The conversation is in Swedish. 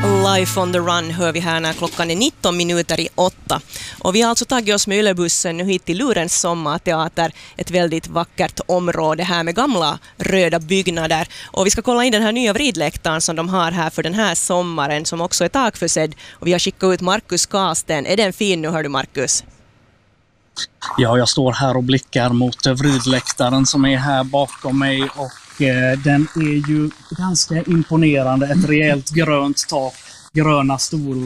Life on the Run hör vi här när klockan är 19 minuter i 8. Och vi har alltså tagit oss med Yle-bussen nu hit till Lurens sommarteater. Ett väldigt vackert område här med gamla röda byggnader. Och vi ska kolla in den här nya vridläktaren som de har här för den här sommaren, som också är takförsedd. Och vi har skickat ut Markus Karsten. Är den fin nu, hör du Markus? Ja, jag står här och blickar mot vridläktaren som är här bakom mig, och den är ju ganska imponerande. Ett rejält grönt tak, gröna stolar.